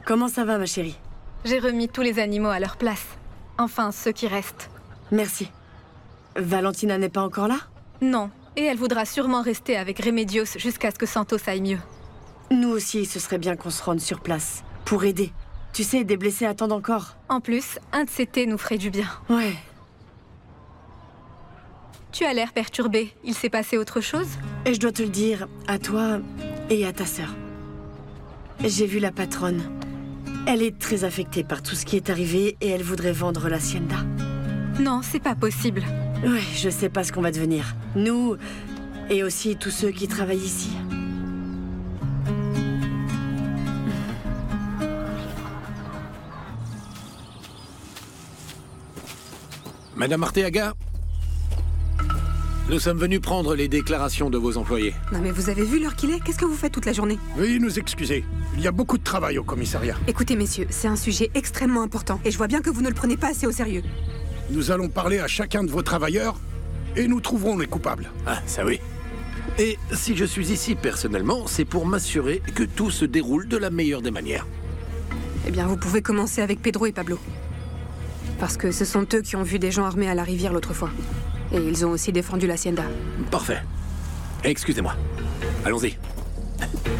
Comment ça va, ma chérie? J'ai remis tous les animaux à leur place. Enfin, ceux qui restent. Merci. Valentina n'est pas encore là? Non, et elle voudra sûrement rester avec Remedios jusqu'à ce que Santos aille mieux. Nous aussi, ce serait bien qu'on se rende sur place, pour aider. Tu sais, des blessés attendent encore. En plus, un de ces thés nous ferait du bien. Ouais. Tu as l'air perturbé. Il s'est passé autre chose? Et je dois te le dire, à toi et à ta sœur. J'ai vu la patronne. Elle est très affectée par tout ce qui est arrivé et elle voudrait vendre l'hacienda. Non, c'est pas possible. Ouais, je sais pas ce qu'on va devenir. Nous, et aussi tous ceux qui travaillent ici. Madame Arteaga, nous sommes venus prendre les déclarations de vos employés. Non mais vous avez vu l'heure qu'il est? Qu'est-ce que vous faites toute la journée? Veuillez nous excuser. Il y a beaucoup de travail au commissariat. Écoutez messieurs, c'est un sujet extrêmement important et je vois bien que vous ne le prenez pas assez au sérieux. Nous allons parler à chacun de vos travailleurs et nous trouverons les coupables. Ah, ça oui. Et si je suis ici personnellement, c'est pour m'assurer que tout se déroule de la meilleure des manières. Eh bien vous pouvez commencer avec Pedro et Pablo. Parce que ce sont eux qui ont vu des gens armés à la rivière l'autre fois. Et ils ont aussi défendu l'hacienda. Parfait. Excusez-moi. Allons-y.